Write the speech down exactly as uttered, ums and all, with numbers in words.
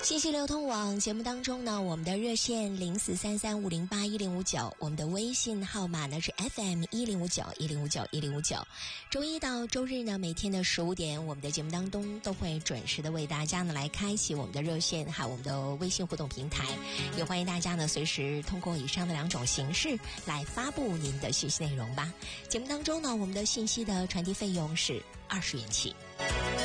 信息流通网节目当中呢，我们的热线零四三三五零八一零五九，我们的微信号码呢是 F M 一零五九一零五九一零五九。周一到周日呢，每天的十五点，我们的节目当中都会准时的为大家呢来开启我们的热线，还有我们的微信互动平台，也欢迎大家呢随时通过以上的两种形式来发布您的信息内容吧。节目当中呢，我们的信息的传递费用是二十元起。